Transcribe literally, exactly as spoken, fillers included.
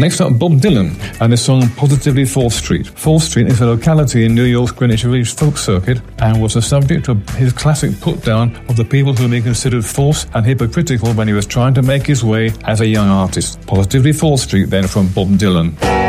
Next up, Bob Dylan and his song Positively fourth Street. fourth Street is a locality in New York's Greenwich Village folk circuit and was the subject of his classic put-down of the people whom he considered false and hypocritical when he was trying to make his way as a young artist. Positively fourth Street then from Bob Dylan.